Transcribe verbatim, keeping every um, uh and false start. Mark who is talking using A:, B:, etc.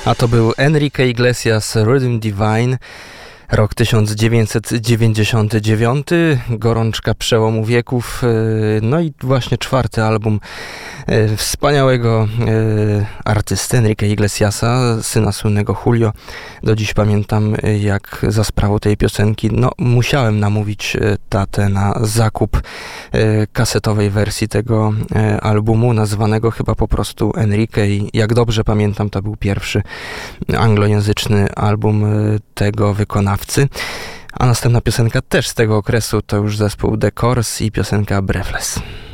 A: A to był Enrique Iglesias, Rhythm Divine, rok tysiąc dziewięćset dziewięćdziesiąty dziewiąty, gorączka przełomu wieków, no i właśnie czwarty album wspaniałego artysty Enrique Iglesiasa, syna słynnego Julio. Do dziś pamiętam, jak za sprawą tej piosenki, no musiałem namówić tatę na zakup kasetowej wersji tego albumu, nazywanego chyba po prostu Enrique, i jak dobrze pamiętam, to był pierwszy anglojęzyczny album tego wykonawcy. A następna piosenka też z tego okresu to już zespół The Corrs i piosenka Breathless.